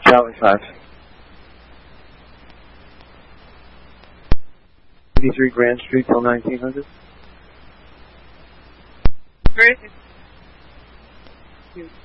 Charlie 5. 83 Grand Street till 1900. Great.